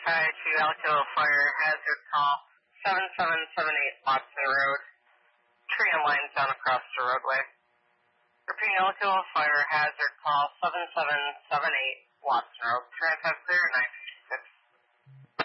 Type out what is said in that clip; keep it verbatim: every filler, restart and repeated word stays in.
Verify to Alcoa Fire Hazard Call seven seven seven eight Watson Road. Tree and lines down across the roadway. Repeating Alcoa Fire Hazard Call seven seven seven eight Watson Road. Traffic clear at nine